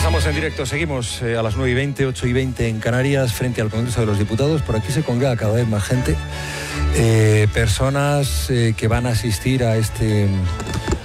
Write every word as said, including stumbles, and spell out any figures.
Estamos en directo, seguimos eh, a las nueve y veinte, ocho y veinte en Canarias, frente al Congreso de los Diputados. Por aquí se congrega cada vez más gente, eh, personas eh, que van a asistir a este